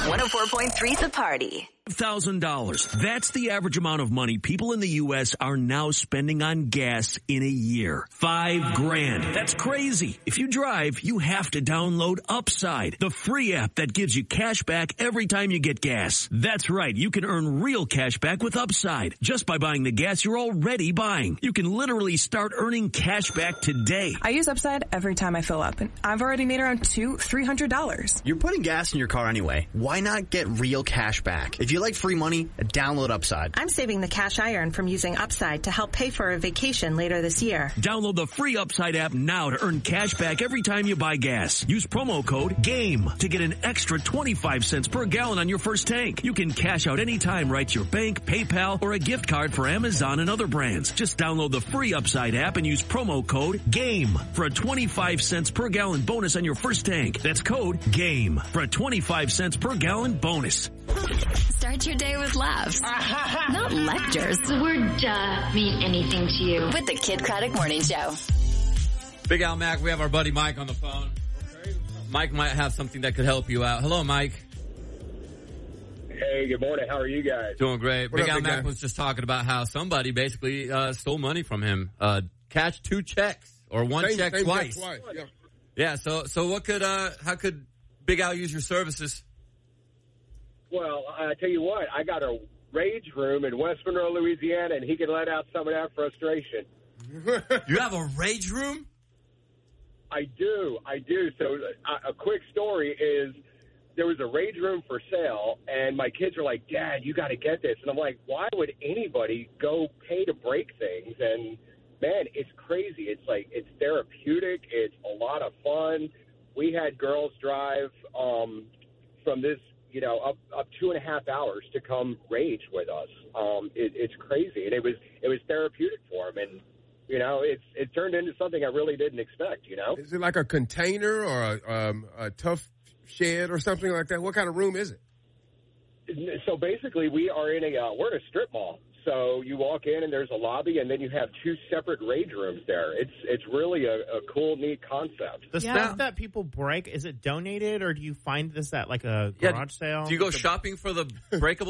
104.3 The Party. $1,000. That's the average amount of money people in the U.S. are now spending on gas in a year. $5,000. That's crazy. If you drive, you have to download Upside, the free app that gives you cash back every time you get gas. That's right. You can earn real cash back with Upside just by buying the gas you're already buying. You can literally start earning cash back today. I use Upside every time I fill up, and I've already made around $300. You're putting gas in your car anyway. Why not get real cash back? If you like free money, download Upside. I'm saving the cash I earn from using Upside to help pay for a vacation later this year. Download the free Upside app now to earn cash back every time you buy gas. Use promo code GAME to get an extra 25 cents per gallon on your first tank. You can cash out anytime right to your bank, PayPal, or a gift card for Amazon and other brands. Just download the free Upside app and use promo code GAME for a 25 cents per gallon bonus on your first tank. That's code GAME for a 25 cents per gallon bonus. Start your day with laughs, not lectures. The word duh mean anything to you. With the Kid Craddock Morning Show. Big Al Mac, we have our buddy Mike on the phone. Okay. Mike might have something that could help you out. Hello, Mike. Hey, good morning. How are you guys? Doing great. What Big up, Al big Mac guy? was just talking about how somebody basically stole money from him. Cashed 2 checks or one Same check twice. Yeah. Yeah, so what could how could Big Al use your services? Well, I tell you what, I got a rage room in West Monroe, Louisiana, and he can let out some of that frustration. You have a rage room? I do. So a quick story is there was a rage room for sale, and my kids are like, Dad, you got to get this. And I'm like, why would anybody go pay to break things? And, man, it's crazy. It's like it's therapeutic. It's a lot of fun. We had girls drive from this, up 2.5 hours to come rage with us. It's crazy, and it was therapeutic for them, and it turned into something I really didn't expect. Is it like a container or a tough shed or something like that? What kind of room is it? So basically, we're in a strip mall. So you walk in and there's a lobby, and then you have 2 separate rage rooms there. It's really a cool, neat concept. The stuff that people break, is it donated, or do you find this at like a garage sale? Do you go shopping for the breakable